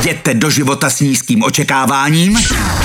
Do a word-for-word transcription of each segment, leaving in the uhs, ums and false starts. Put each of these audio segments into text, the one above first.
Jděte do života s nízkým očekáváním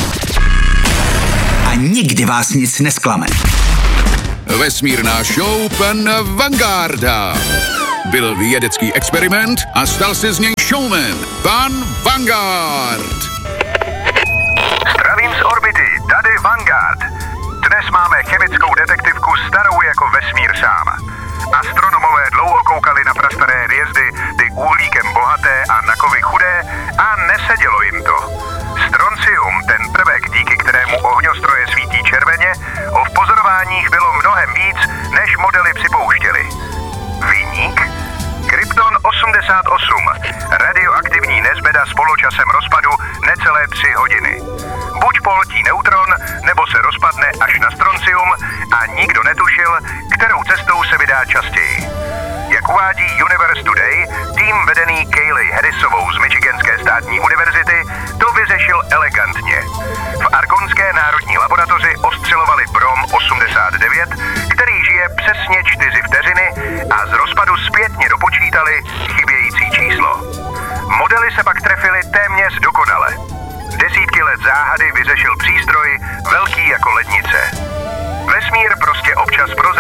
a nikdy vás nic nesklame. Vesmírná show pan Vangarda. Byl vědecký experiment a stal se z něj showman. Pan Vanguard. Zdravím z orbity, tady Vanguard. Dnes máme chemickou detektivku starou jako vesmír sám. Astronomové dlouho koukali na prastaré hvězdy, ty uhlíkem bohaté a na kovy chudé, a nesedělo jim to. Stroncium, ten prvek, díky kterému ohňostroje svítí červeně, o v pozorováních bylo mnohem víc, než modely připouštěli. Viník? Krypton osmdesát osm, radioaktivní nezbeda s poločasem rozpadu necelé tři hodiny. Buď poltí neutron, nebo se rozpadne až na stroncium a nikdo netušil, kterou cestou se vydá častěji. Jak uvádí Universe Today, tým vedený Kayleigh Harrisovou z Michiganské státní univerzity to vyřešil elegantně. V Argonské národní laboratoři ostřelovali brom osmdesát devět, který žije přesně čtyři vteřiny, a z rozpadu zpětně dopočítali chybějící číslo. Modely se pak trefily téměř dokonale. Desítky let záhady vyřešil přístroj velký jako lednice. Vesmír prostě občas pro